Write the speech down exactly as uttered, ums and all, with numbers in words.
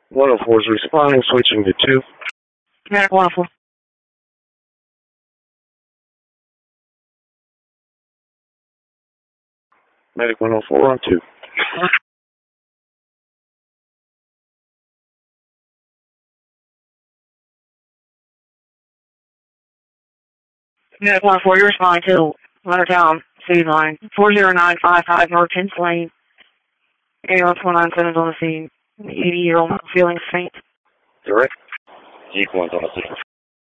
one oh four is responding, switching to two. Medic one oh four. Medic one oh four on two. Medic one oh four, you're responding to Leonardtown City Line, four zero nine five five North tenth Lane. Ambulance one nine seven is on the scene. eighty-year-old feeling faint. Direct. Jeep one's on the scene.